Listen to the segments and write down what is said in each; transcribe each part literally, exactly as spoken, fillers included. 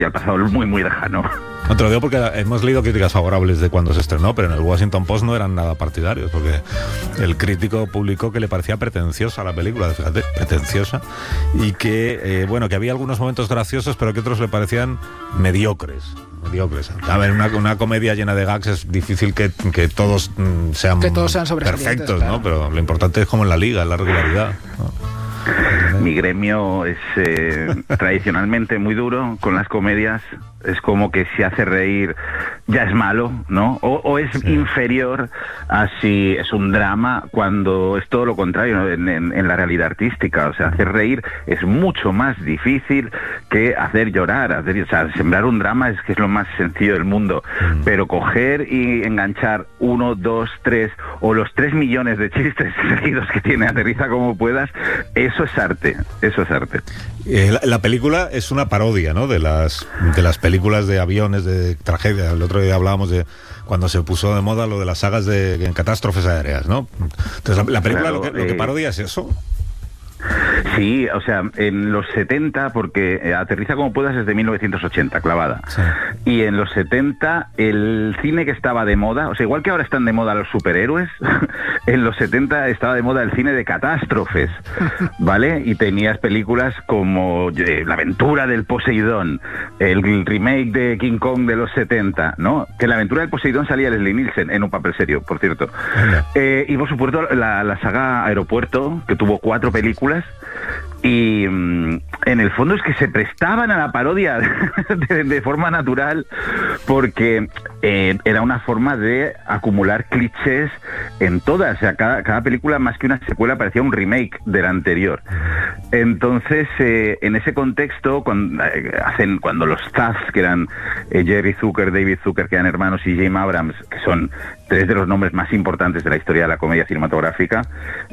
al pasado muy, muy lejano. No te lo digo porque hemos leído críticas favorables de cuando se estrenó, pero en el Washington Post no eran nada partidarios, porque el crítico publicó que le parecía pretenciosa la película, fíjate, pretenciosa, y que, eh, bueno, que había algunos momentos graciosos, pero que otros le parecían mediocres. mediocres. A ver, una, una comedia llena de gags es difícil que, que todos mm, sean, que todos sean perfectos, claro. ¿no? Pero lo importante es como en la liga, en la regularidad, ¿no? Mi gremio es eh, tradicionalmente muy duro con las comedias. Es como que si hace reír ya es malo, ¿no? O, o es sí. inferior a si es un drama, cuando es todo lo contrario, ¿no? en, en, en la realidad artística. O sea, hacer reír es mucho más difícil que hacer llorar. Hacer, o sea, sembrar un drama es que es lo más sencillo del mundo. Mm. Pero coger y enganchar uno, dos, tres o los tres millones de chistes seguidos que tiene Aterriza como puedas, eso es arte. Eso es arte. Eh, la, la película es una parodia, ¿no? De las de las películas de aviones, de tragedia. El otro día hablábamos de cuando se puso de moda lo de las sagas de en catástrofes aéreas, ¿no? Entonces la, la película claro, lo, que, lo que parodia es eso. Sí, o sea, en los setenta, porque Aterriza como puedas es de mil novecientos ochenta, clavada. Sí. Y en los setenta, el cine que estaba de moda, o sea, igual que ahora están de moda los superhéroes, en los setenta estaba de moda el cine de catástrofes, ¿vale? Y tenías películas como eh, La aventura del Poseidón, el remake de King Kong de los setenta, ¿no? Que en La aventura del Poseidón salía Leslie Nielsen, en un papel serio, por cierto. Eh, y por supuesto la, la saga Aeropuerto, que tuvo cuatro películas, y mmm, en el fondo es que se prestaban a la parodia de, de forma natural, porque eh, era una forma de acumular clichés en todas. O sea, cada, cada película, más que una secuela, parecía un remake de la anterior. Entonces, eh, en ese contexto, cuando, eh, hacen, cuando los Zaz, que eran eh, Jerry Zucker, David Zucker, que eran hermanos, y James Abrams, que son tres de los nombres más importantes de la historia de la comedia cinematográfica,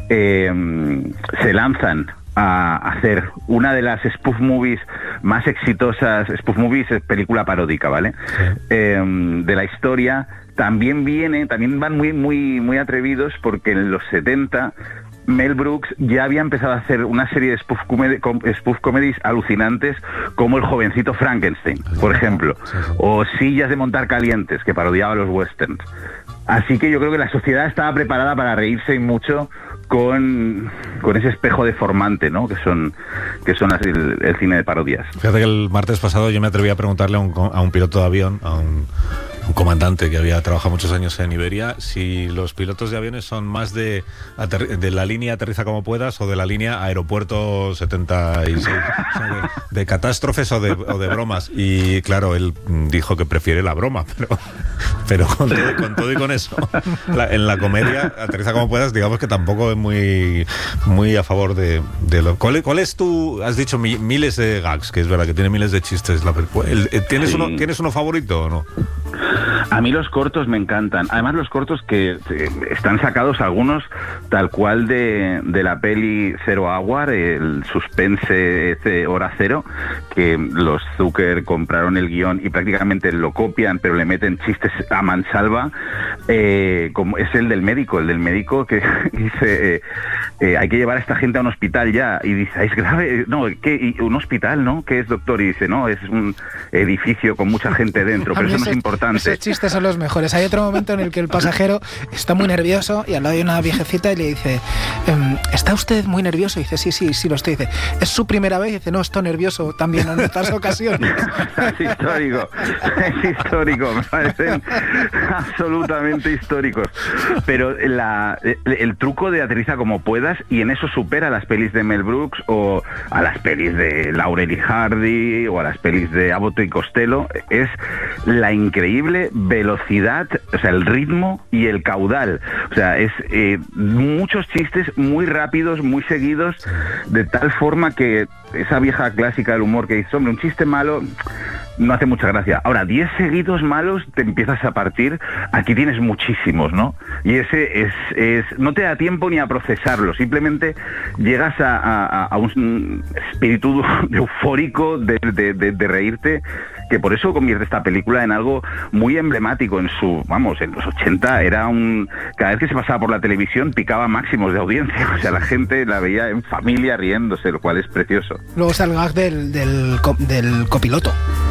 eh, se lanzan a hacer una de las spoof movies más exitosas. Spoof movies es película paródica, ¿vale? Sí. Eh, de la historia. También viene, también van muy, muy, muy atrevidos, porque en los setenta Mel Brooks ya había empezado a hacer una serie de spoof, comedy, spoof comedies alucinantes, como El jovencito Frankenstein, por ejemplo, sí, sí. o Sillas de montar calientes, que parodiaba los westerns. Así que yo creo que la sociedad estaba preparada para reírse y mucho con, con ese espejo deformante, ¿no? Que son, que son las, el, el cine de parodias. Fíjate que el martes pasado yo me atreví a preguntarle a un, a un piloto de avión, a un, un comandante que había trabajado muchos años en Iberia, si los pilotos de aviones son más de, de la línea Aterriza como puedas o de la línea Aeropuerto setenta y seis, o sea, de, de catástrofes o de, o de bromas. Y claro, él dijo que prefiere la broma, pero, pero con, todo, con todo y con eso, la, en la comedia Aterriza como puedas, digamos que tampoco es muy, muy a favor de, de lo... ¿Cuál, ¿Cuál es tu...? Has dicho mi, miles de gags, que es verdad que tiene miles de chistes. La, el, ¿tienes, sí. uno, ¿Tienes uno favorito o no? A mí los cortos me encantan. Además, los cortos que eh, están sacados algunos tal cual de, de la peli Zero Hour, el suspense ese Hora Cero, que los Zucker compraron el guión y prácticamente lo copian, pero le meten chistes a mansalva. Eh, como es el del médico, el del médico que dice eh, eh, hay que llevar a esta gente a un hospital ya, y dice, ¿es grave? No, ¿qué? ¿Un hospital, no? ¿Qué es, doctor? Y dice, no, es un edificio con mucha gente dentro, pero eso no es importante. Esos chistes son los mejores. Hay otro momento en el que el pasajero está muy nervioso y al lado hay una viejecita y le dice, ¿está usted muy nervioso? Y dice, sí, sí, sí lo estoy. Y dice, ¿es su primera vez? Y dice, no, estoy nervioso también en otras ocasiones. Es histórico, es histórico, me parecen absolutamente históricos. Pero la, el, el truco de Aterriza como puedas, y en eso supera a las pelis de Mel Brooks o a las pelis de Laurel y Hardy o a las pelis de Abbott y Costello, es la increíble velocidad, o sea, el ritmo y el caudal. O sea, es eh, muchos chistes muy rápidos, muy seguidos, de tal forma que esa vieja clásica del humor que dice, hombre, un chiste malo no hace mucha gracia. Ahora, diez seguidos malos te empiezas a partir. Aquí tienes muchísimos, ¿no? Y ese es, es no te da tiempo ni a procesarlo. Simplemente llegas a, a, a un espíritu eufórico de, de, de, de reírte, que por eso convierte esta película en algo muy emblemático. En su, vamos, en los ochenta era un... Cada vez que se pasaba por la televisión picaba máximos de audiencia. O sea, la gente la veía en familia riéndose, lo cual es precioso. Luego está el gag del, del, del copiloto.